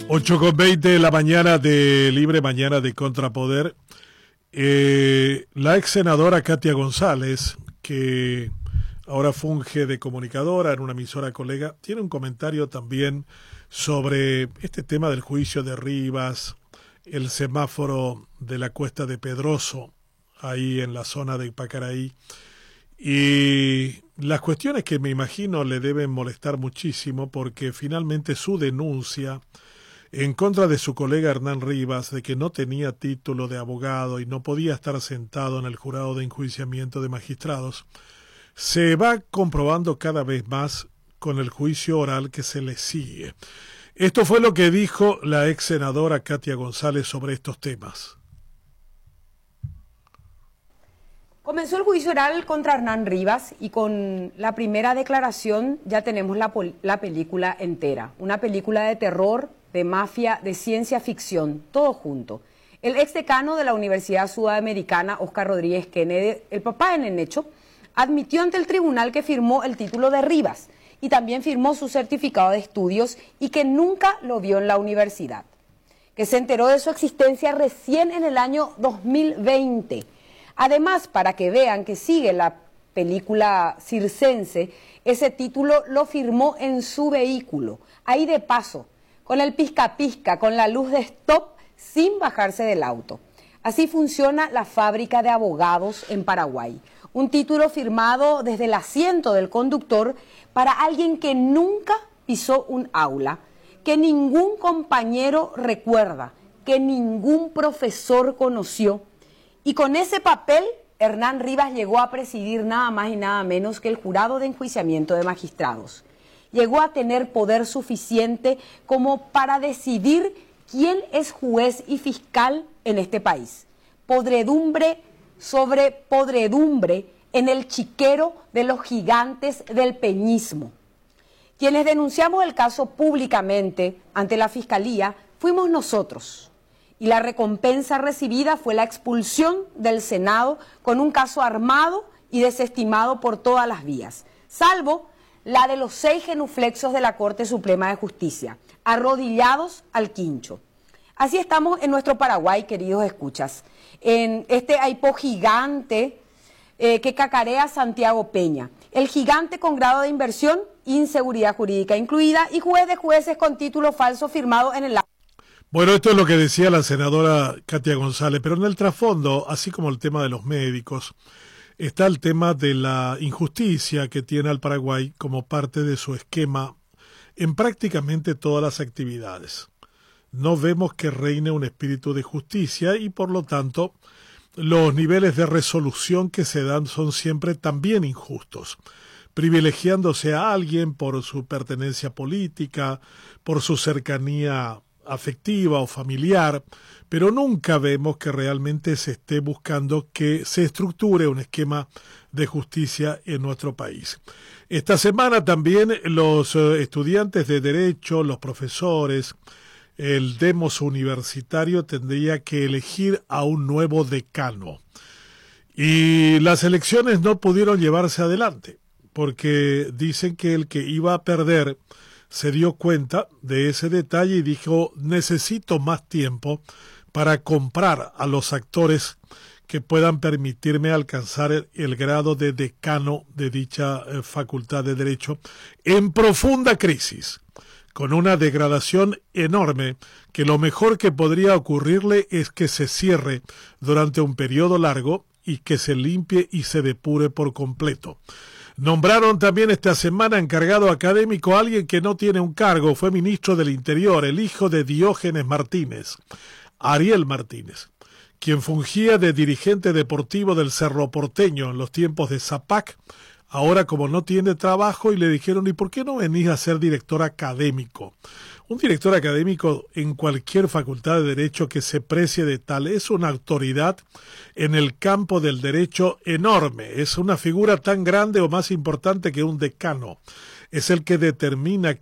8:20 de la mañana de Libre Mañana de Contrapoder. La ex senadora Katia González, que ahora funge de comunicadora en una emisora colega, tiene un comentario también sobre este tema del juicio de Rivas, el semáforo de la Cuesta de Pedroso, ahí en la zona de Pacaraí, y las cuestiones que me imagino le deben molestar muchísimo porque finalmente su denuncia en contra de su colega Hernán Rivas de que no tenía título de abogado y no podía estar sentado en el jurado de enjuiciamiento de magistrados, se va comprobando cada vez más con el juicio oral que se le sigue. Esto fue lo que dijo la ex senadora Katia González sobre estos temas. Comenzó el juicio oral contra Hernán Rivas y con la primera declaración ya tenemos la película entera. Una película de terror, de mafia, de ciencia ficción, todo junto. El ex decano de la Universidad Sudamericana, Oscar Rodríguez Kennedy, el papá en el hecho, admitió ante el tribunal que firmó el título de Rivas y también firmó su certificado de estudios y que nunca lo vio en la universidad. Que se enteró de su existencia recién en el año 2020. Además, para que vean que sigue la película circense, ese título lo firmó en su vehículo, ahí de paso, con el pisca-pisca, con la luz de stop, sin bajarse del auto. Así funciona la fábrica de abogados en Paraguay. Un título firmado desde el asiento del conductor para alguien que nunca pisó un aula, que ningún compañero recuerda, que ningún profesor conoció. Y con ese papel, Hernán Rivas llegó a presidir nada más y nada menos que el jurado de enjuiciamiento de magistrados. Llegó a tener poder suficiente como para decidir quién es juez y fiscal en este país. Podredumbre sobre podredumbre en el chiquero de los gigantes del peñismo. Quienes denunciamos el caso públicamente ante la Fiscalía fuimos nosotros. Y la recompensa recibida fue la expulsión del Senado con un caso armado y desestimado por todas las vías, salvo la de los 6 genuflexos de la Corte Suprema de Justicia, arrodillados al quincho. Así estamos en nuestro Paraguay, queridos escuchas, en este Aipó gigante que cacarea Santiago Peña, el gigante con grado de inversión, inseguridad jurídica incluida y juez de jueces con título falso firmado en el... Bueno, esto es lo que decía la senadora Katia González, pero en el trasfondo, así como el tema de los médicos, está el tema de la injusticia que tiene al Paraguay como parte de su esquema en prácticamente todas las actividades. No vemos que reine un espíritu de justicia y, por lo tanto, los niveles de resolución que se dan son siempre también injustos, privilegiándose a alguien por su pertenencia política, por su cercanía afectiva o familiar, pero nunca vemos que realmente se esté buscando que se estructure un esquema de justicia en nuestro país. Esta semana también los estudiantes de Derecho, los profesores, el demos universitario tendría que elegir a un nuevo decano. Y las elecciones no pudieron llevarse adelante, porque dicen que el que iba a perder se dio cuenta de ese detalle y dijo, necesito más tiempo para comprar a los actores que puedan permitirme alcanzar el grado de decano de dicha facultad de Derecho en profunda crisis, con una degradación enorme que lo mejor que podría ocurrirle es que se cierre durante un periodo largo y que se limpie y se depure por completo. Nombraron también esta semana encargado académico a alguien que no tiene un cargo, fue ministro del Interior, el hijo de Diógenes Martínez, Ariel Martínez, quien fungía de dirigente deportivo del Cerro Porteño en los tiempos de Zapac. Ahora, como no tiene trabajo, y le dijeron, ¿y por qué no venís a ser director académico? Un director académico en cualquier facultad de derecho que se precie de tal es una autoridad en el campo del derecho enorme. Es una figura tan grande o más importante que un decano. Es el que determina